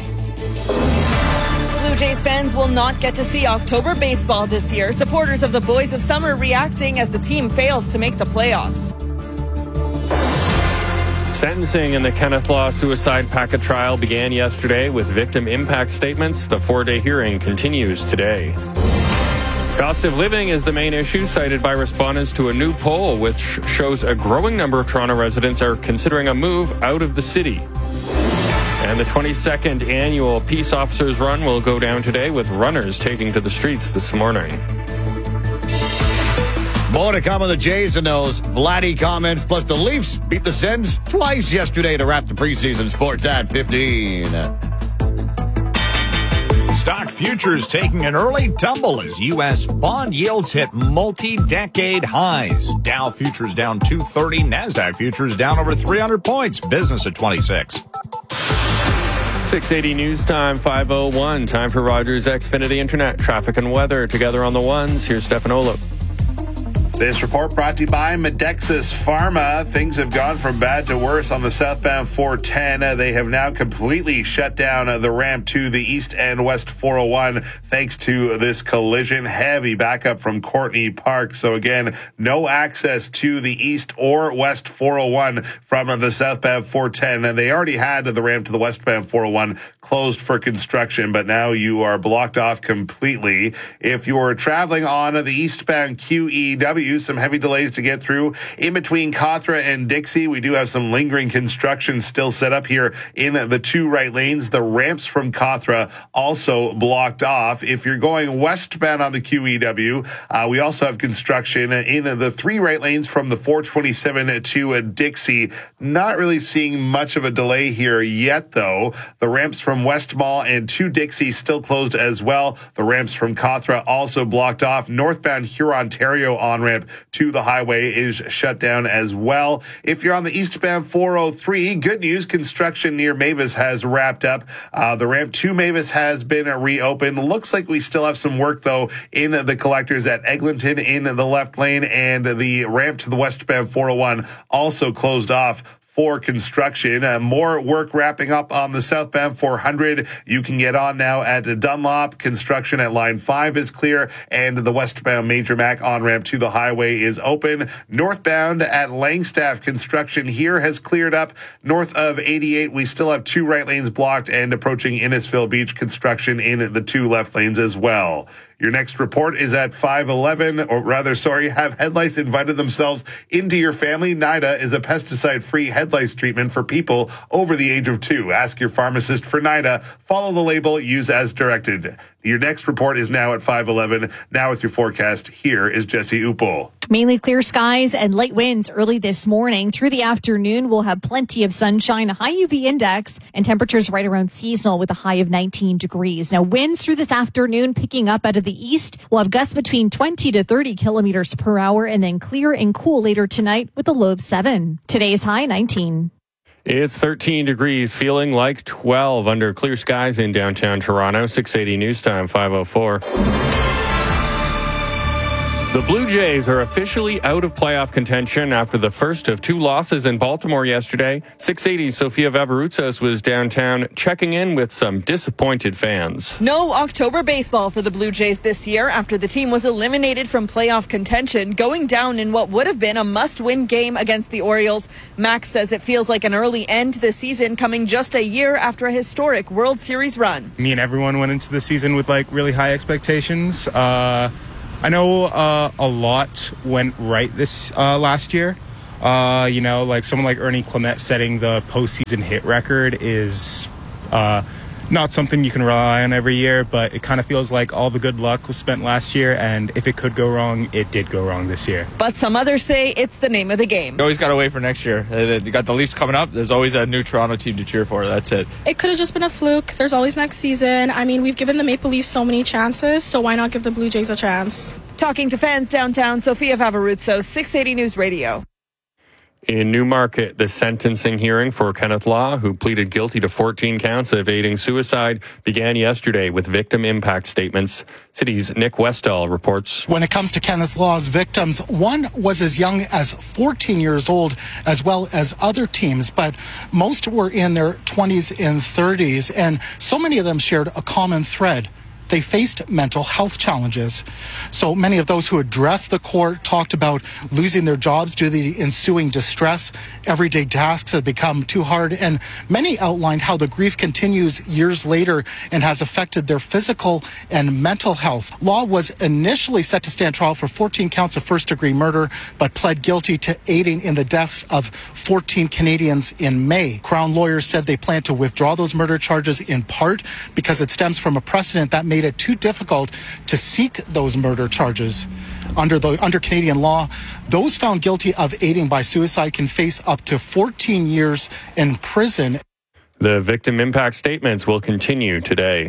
Blue Jays fans will not get to see October baseball this year. Supporters of the Boys of Summer reacting as the team fails to make the playoffs. Sentencing in the Kenneth Law suicide packet trial began yesterday with victim impact statements. The 4-day hearing continues today. Cost of living is the main issue cited by respondents to a new poll, which shows a growing number of Toronto residents are considering a move out of the city. And the 22nd annual Peace Officers Run will go down today with runners taking to the streets this morning. More to come on the Jays and those Vladdy comments, plus the Leafs beat the Sens twice yesterday to wrap the preseason. Sports at 15. Stock futures taking an early tumble as U.S. bond yields hit multi-decade highs. Dow futures down 230, NASDAQ futures down over 300 points. Business at 26. 680 news time, 5:01. Time for Rogers Xfinity Internet traffic and weather. Together on the ones, here's Stefan Olop. This report brought to you by Medexus Pharma. Things have gone from bad to worse on the southbound 410. They have now completely shut down the ramp to the east and west 401 thanks to this collision. Heavy backup from Courtney Park. So again, no access to the east or west 401 from the southbound 410. And they already had the ramp to the westbound 401 closed for construction, but now you are blocked off completely. If you're traveling on the eastbound QEW, some heavy delays to get through in between Cawthra and Dixie. We do have some lingering construction still set up here in the 2 right lanes. The ramps from Cawthra also blocked off. If you're going westbound on the QEW, we also have construction in the 3 right lanes from the 427 to Dixie. Not really seeing much of a delay here yet, though. The ramps from West Mall and to Dixie still closed as well. The ramps from Cawthra also blocked off. Northbound Hurontario on-ramp to the highway is shut down as well. If you're on the eastbound 403, good news, construction near Mavis has wrapped up. The ramp to Mavis has been reopened. Looks like we still have some work, though, in the collectors at Eglinton in the left lane, and the ramp to the westbound 401 also closed off for construction. More work wrapping up on the southbound 400. You can get on now at Dunlop. Construction at line 5 is clear, and the westbound Major Mac on-ramp to the highway is open. Northbound at Langstaff, construction here has cleared up. North of 88, we still have 2 right lanes blocked, and approaching Innisfil Beach, construction in the 2 left lanes as well. Your next report is at 5:11, or rather, have head lice invited themselves into your family? NIDA is a pesticide-free head lice treatment for people over the age of 2. Ask your pharmacist for NIDA. Follow the label. Use as directed. Your next report is now at 5:11. Now with your forecast, here is Jesse Upol. Mainly clear skies and light winds early this morning. Through the afternoon, we'll have plenty of sunshine, a high UV index, and temperatures right around seasonal with a high of 19 degrees. Now, winds through this afternoon picking up out of the east. We'll have gusts between 20 to 30 kilometers per hour, and then clear and cool later tonight with a low of 7. Today's high, 19. It's 13 degrees, feeling like 12 under clear skies in downtown Toronto. 680 News Time, 5:04. The Blue Jays are officially out of playoff contention after the first of 2 losses in Baltimore yesterday. 680 Sofia Vavarutsos was downtown checking in with some disappointed fans. No October baseball for the Blue Jays this year after the team was eliminated from playoff contention, going down in what would have been a must-win game against the Orioles. Max says it feels like an early end to the season, coming just a year after a historic World Series run. Me and everyone went into the season with really high expectations. I know a lot went right this last year. Someone like Ernie Clement setting the postseason hit record is not something you can rely on every year, but it kind of feels like all the good luck was spent last year, and if it could go wrong, it did go wrong this year. But some others say it's the name of the game. You always got to wait for next year. You got the Leafs coming up. There's always a new Toronto team to cheer for. That's it. It could have just been a fluke. There's always next season. I mean, we've given the Maple Leafs so many chances, so why not give the Blue Jays a chance? Talking to fans downtown, Sofia Vavarutsos, 680 News Radio. In Newmarket, the sentencing hearing for Kenneth Law, who pleaded guilty to 14 counts of aiding suicide, began yesterday with victim impact statements. City's Nick Westall reports. When it comes to Kenneth Law's victims, one was as young as 14 years old, as well as other teams, but most were in their 20s and 30s, and so many of them shared a common thread. They faced mental health challenges. So many of those who addressed the court talked about losing their jobs due to the ensuing distress. Everyday tasks have become too hard, and many outlined how the grief continues years later and has affected their physical and mental health. Law was initially set to stand trial for 14 counts of first-degree murder, but pled guilty to aiding in the deaths of 14 Canadians in May. Crown lawyers said they plan to withdraw those murder charges in part because it stems from a precedent that made it too difficult to seek those murder charges. Under Canadian law, those found guilty of aiding by suicide can face up to 14 years in prison. The victim impact statements will continue today.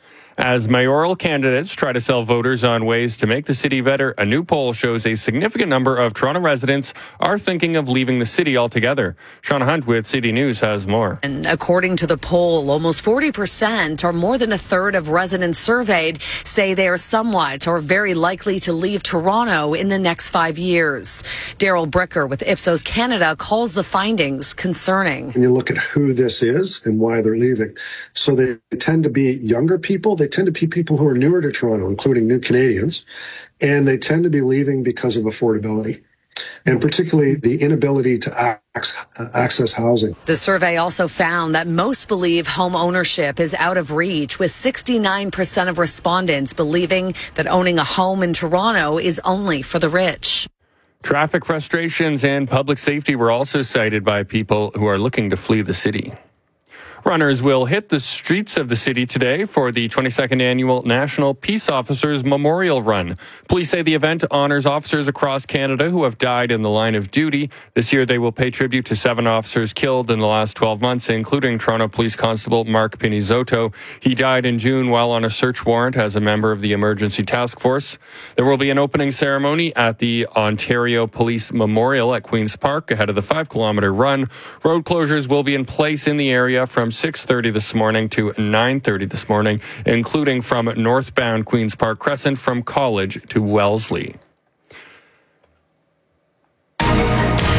As mayoral candidates try to sell voters on ways to make the city better, a new poll shows a significant number of Toronto residents are thinking of leaving the city altogether. Shauna Hunt with City News has more. And according to the poll, almost 40%, or more than a third of residents surveyed, say they are somewhat or very likely to leave Toronto in the next 5 years. Daryl Bricker with Ipsos Canada calls the findings concerning. When you look at who this is and why they're leaving, so they tend to be younger people. They tend to be people who are newer to Toronto, including new Canadians, and they tend to be leaving because of affordability, and particularly the inability to access housing. The survey also found that most believe home ownership is out of reach, with 69% of respondents believing that owning a home in Toronto is only for the rich. Traffic frustrations and public safety were also cited by people who are looking to flee the city. Runners will hit the streets of the city today for the 22nd Annual National Peace Officers Memorial Run. Police say the event honors officers across Canada who have died in the line of duty. This year, they will pay tribute to 7 officers killed in the last 12 months, including Toronto Police Constable Mark Pinizotto. He died in June while on a search warrant as a member of the Emergency Task Force. There will be an opening ceremony at the Ontario Police Memorial at Queen's Park ahead of the 5-kilometer run. Road closures will be in place in the area from 6:30 this morning to 9:30 this morning, including from northbound Queen's Park Crescent from College to Wellesley. We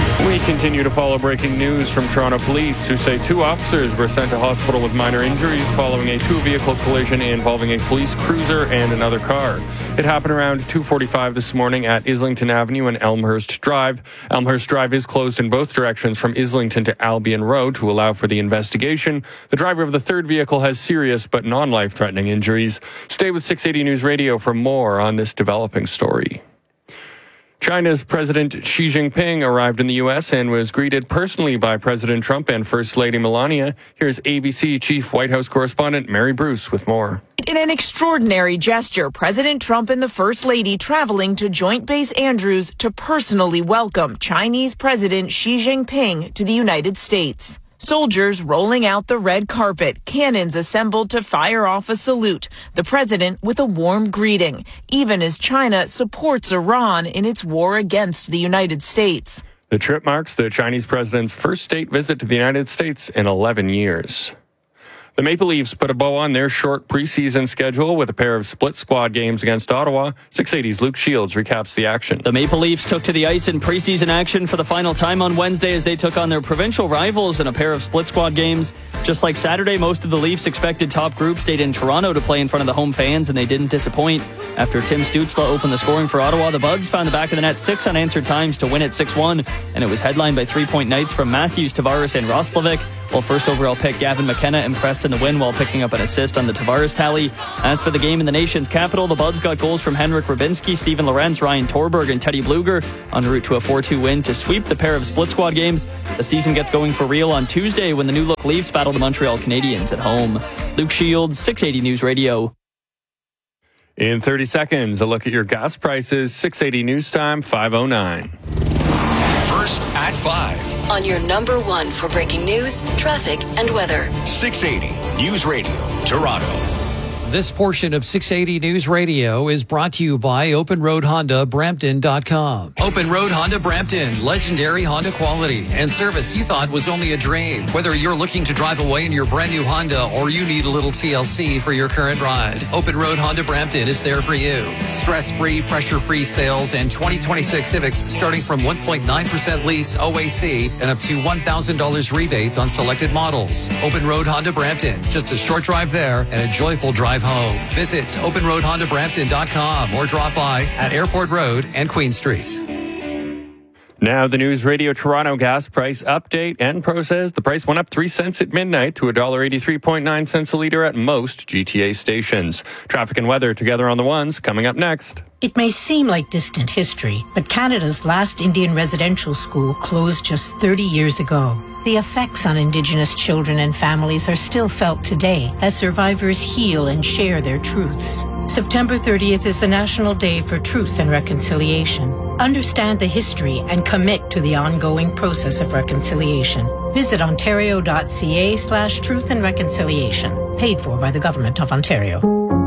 continue to follow breaking news from Toronto Police, who say 2 officers were sent to hospital with minor injuries following a 2-vehicle collision involving a police cruiser and another car. It happened around 2:45 this morning at Islington Avenue and Elmhurst Drive. Elmhurst Drive is closed in both directions from Islington to Albion Road to allow for the investigation. The driver of the third vehicle has serious but non-life-threatening injuries. Stay with 680 News Radio for more on this developing story. China's President Xi Jinping arrived in the U.S. and was greeted personally by President Trump and First Lady Melania. Here's ABC Chief White House Correspondent Mary Bruce with more. In an extraordinary gesture, President Trump and the First Lady traveling to Joint Base Andrews to personally welcome Chinese President Xi Jinping to the United States. Soldiers rolling out the red carpet, cannons assembled to fire off a salute, the president with a warm greeting, even as China supports Iran in its war against the United States. The trip marks the Chinese president's first state visit to the United States in 11 years. The Maple Leafs put a bow on their short preseason schedule with a pair of split squad games against Ottawa. 680's Luke Shields recaps the action. The Maple Leafs took to the ice in preseason action for the final time on Wednesday as they took on their provincial rivals in a pair of split squad games. Just like Saturday, most of the Leafs' expected top group stayed in Toronto to play in front of the home fans, and they didn't disappoint. After Tim Stützle opened the scoring for Ottawa, the Buds found the back of the net 6 unanswered times to win it 6-1, and it was headlined by 3-point nights from Matthews, Tavares, and Roslovic, while first overall pick Gavin McKenna impressed in the win while picking up an assist on the Tavares tally. As for the game in the nation's capital, the Buds got goals from Henrik Rubinski, Steven Lorentz, Ryan Torberg, and Teddy Bluger en route to a 4-2 win to sweep the pair of split squad games. The season gets going for real on Tuesday when the new look Leafs battle the Montreal Canadiens at home. Luke Shields, 680 News Radio. In 30 seconds, a look at your gas prices. 680 News Time, 5:09. First at 5. On your number 1 for breaking news, traffic, and weather. 680 News Radio, Toronto. This portion of 680 News Radio is brought to you by Open Road Honda, Brampton.com. Open Road Honda Brampton, legendary Honda quality and service you thought was only a dream. Whether you're looking to drive away in your brand new Honda or you need a little TLC for your current ride, Open Road Honda Brampton is there for you. Stress-free, pressure-free sales and 2026 Civics starting from 1.9% lease OAC and up to $1,000 rebates on selected models. Open Road Honda Brampton, just a short drive there and a joyful drive home. Visit openroadhondabrampton.com or drop by at Airport Road and Queen Street. Now the News Radio Toronto gas price update. Enpro says the price went up 3 cents at midnight to $1.83.9 a litre at most GTA stations. Traffic and weather together on the ones coming up next. It may seem like distant history, but Canada's last Indian residential school closed just 30 years ago. The effects on Indigenous children and families are still felt today as survivors heal and share their truths. September 30th is the National Day for Truth and Reconciliation. Understand the history and commit to the ongoing process of reconciliation. Visit ontario.ca/truth and reconciliation. Paid for by the Government of Ontario.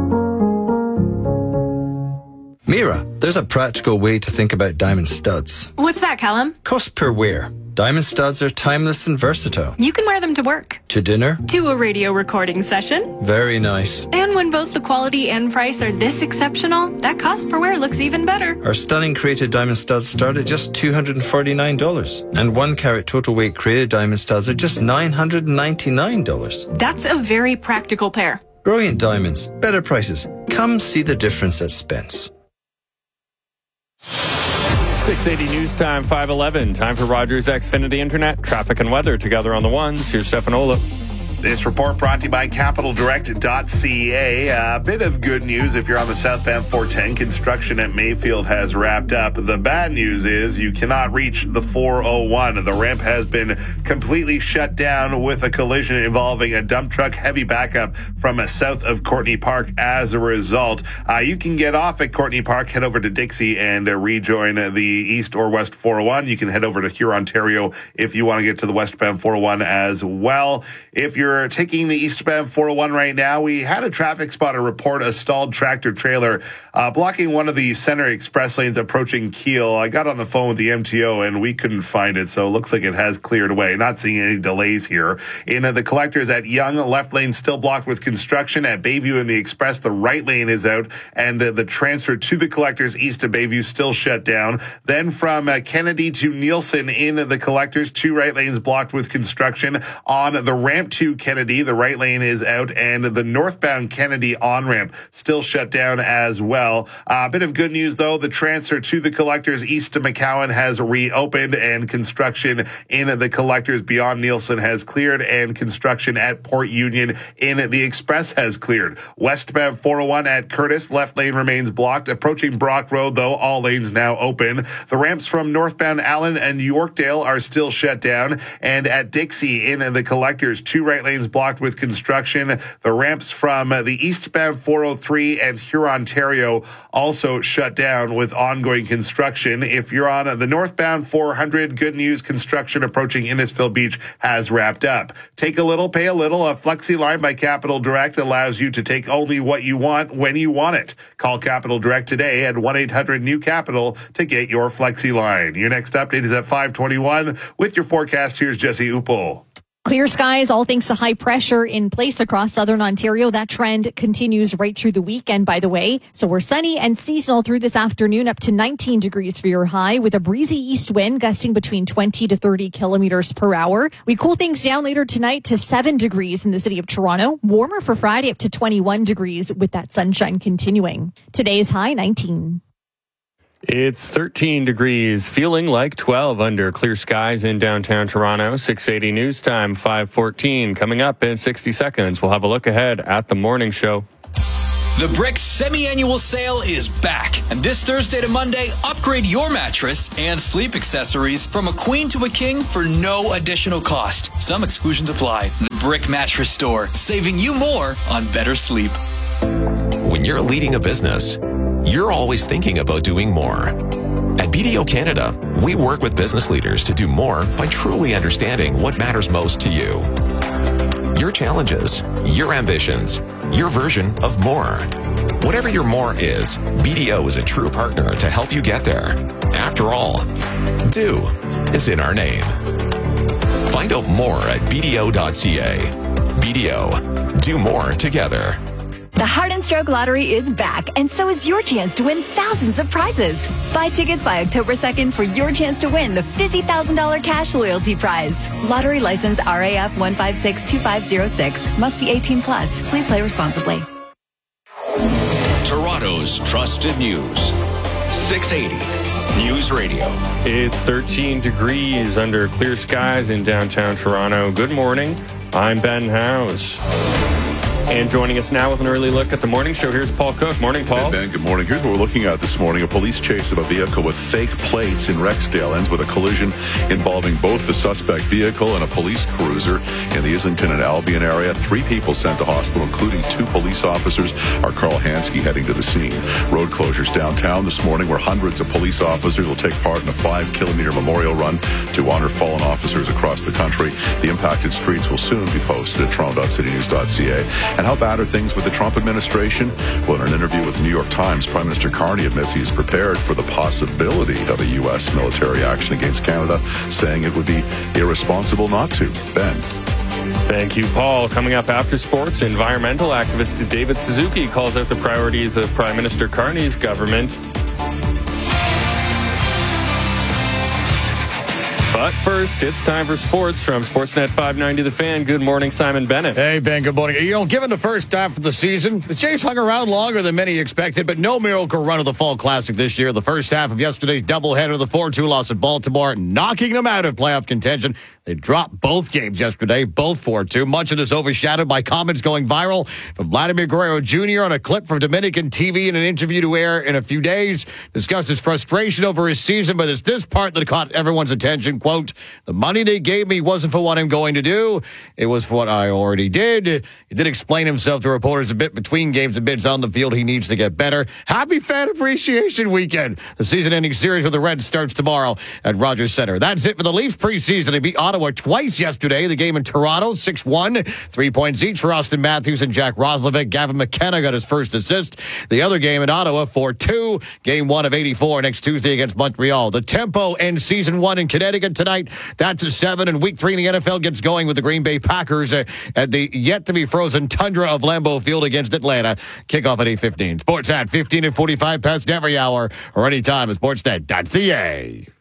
Mira, there's a practical way to think about diamond studs. What's that, Callum? Cost per wear. Diamond studs are timeless and versatile. You can wear them to work. To dinner. To a radio recording session. Very nice. And when both the quality and price are this exceptional, that cost per wear looks even better. Our stunning created diamond studs start at just $249. And 1 carat total weight created diamond studs are just $999. That's a very practical pair. Brilliant diamonds. Better prices. Come see the difference at Spence. 680 News Time, 5:11. Time for Rogers Xfinity Internet. Traffic and weather together on the ones. Here's Stefan Olaf. This report brought to you by CapitalDirect.ca. A bit of good news if you're on the southbound 410. Construction at Mayfield has wrapped up. The bad news is you cannot reach the 401. The ramp has been completely shut down with a collision involving a dump truck. Heavy backup from south of Courtney Park as a result. You can get off at Courtney Park, head over to Dixie and rejoin the east or west 401. You can head over to Huron, Ontario if you want to get to the westbound 401 as well. If you're you're taking the eastbound 401 right now, we had a traffic spotter report a stalled tractor trailer blocking one of the center express lanes approaching Kiel. I got on the phone with the MTO and we couldn't find it, so it looks like it has cleared away. Not seeing any delays here. In the collectors at Yonge, left lane still blocked with construction. At Bayview and the Express, the right lane is out, and the transfer to the collectors east of Bayview still shut down. Then from Kennedy to Nielsen in the collectors, 2 right lanes blocked with construction. On the ramp to Kennedy, the right lane is out, and the northbound Kennedy on-ramp still shut down as well. A bit of good news, though. The transfer to the collectors east to McCowan has reopened, and construction in the collectors beyond Nielsen has cleared, and construction at Port Union in the Express has cleared. Westbound 401 at Curtis, left lane remains blocked. Approaching Brock Road, though, all lanes now open. The ramps from northbound Allen and Yorkdale are still shut down, and at Dixie in the collectors, 2 right lanes blocked with construction. The ramps from the eastbound 403 and Hurontario also shut down with ongoing construction. If you're on the northbound 400, good news, construction approaching Innisfil Beach has wrapped up. Take a little, pay a little. A Flexi line by Capital Direct allows you to take only what you want when you want it. Call Capital Direct today at 1-800-NEW-CAPITAL to get your Flexi line. Your next update is at 5:21. With your forecast, here's Jesse Upel. Clear skies, all thanks to high pressure in place across southern Ontario. That trend continues right through the weekend, by the way. So we're sunny and seasonal through this afternoon, up to 19 degrees for your high, with a breezy east wind gusting between 20 to 30 kilometers per hour. We cool things down later tonight to 7 degrees in the city of Toronto. Warmer for Friday, up to 21 degrees with that sunshine continuing. Today's high, 19. It's 13 degrees, feeling like 12 under clear skies in downtown Toronto. 680 news time, 5:14. Coming up in 60 seconds, we'll have a look ahead at the morning show. The Brick semi-annual sale is back. And this Thursday to Monday, upgrade your mattress and sleep accessories from a queen to a king for no additional cost. Some exclusions apply. The Brick Mattress Store, saving you more on better sleep. When you're leading a business, you're always thinking about doing more. At BDO Canada, we work with business leaders to do more by truly understanding what matters most to you. Your challenges, your ambitions, your version of more. Whatever your more is, BDO is a true partner to help you get there. After all, do is in our name. Find out more at BDO.ca. BDO, do more together. The Heart and Stroke Lottery is back, and so is your chance to win thousands of prizes. Buy tickets by October 2nd for your chance to win the $50,000 cash loyalty prize. Lottery license RAF 1562506. Must be 18 plus. Please play responsibly. Toronto's trusted news. 680 News Radio. It's 13 degrees under clear skies in downtown Toronto. Good morning. I'm Ben Howes. And joining us now with an early look at the morning show, here's Paul Cook. Morning, Paul. Hey, Ben, good morning. Here's what we're looking at this morning. A police chase of a vehicle with fake plates in Rexdale ends with a collision involving both the suspect vehicle and a police cruiser in the Islington and Albion area. 3 people sent to hospital, including 2 police officers. Our Carl Hansky heading to the scene. Road closures downtown this morning, where hundreds of police officers will take part in a 5-kilometer memorial run to honor fallen officers across the country. The impacted streets will soon be posted at toronto.citynews.ca. And how bad are things with the Trump administration? Well, in an interview with the New York Times, Prime Minister Carney admits he is prepared for the possibility of a U.S. military action against Canada, saying it would be irresponsible not to. Ben. Thank you, Paul. Coming up after sports, environmental activist David Suzuki calls out the priorities of Prime Minister Carney's government. But first, it's time for sports from Sportsnet 590 The Fan. Good morning, Simon Bennett. Hey, Ben, good morning. You know, given the first half of the season, the Jays hung around longer than many expected, but no miracle run of the Fall Classic this year. The first half of yesterday's doubleheader, the 4-2 loss at Baltimore, knocking them out of playoff contention. They dropped both games yesterday, both 4-2. Much of this overshadowed by comments going viral from Vladimir Guerrero Jr. on a clip from Dominican TV in an interview to air in a few days. Discussed his frustration over his season, but it's this part that caught everyone's attention. Quote, the money they gave me wasn't for what I'm going to do. It was for what I already did. He did explain himself to reporters a bit between games and bids on the field. He needs to get better. Happy Fan Appreciation Weekend. The season-ending series with the Reds starts tomorrow at Rogers Center. That's it for the Leafs preseason. They beat Ottawa Ottawa twice yesterday. The game in Toronto, 6-1. 3 points each for Austin Matthews and Jack Roslovic. Gavin McKenna got his first assist. The other game in Ottawa, 4-2. Game 1 of 84 next Tuesday against Montreal. The Tempo ends season 1 in Connecticut tonight. That's a 7. And week 3 in the NFL gets going with the Green Bay Packers at the yet-to-be-frozen tundra of Lambeau Field against Atlanta. Kickoff at 8:15. Sportsnet, 15 and 45 past every hour or anytime at sportsnet.ca.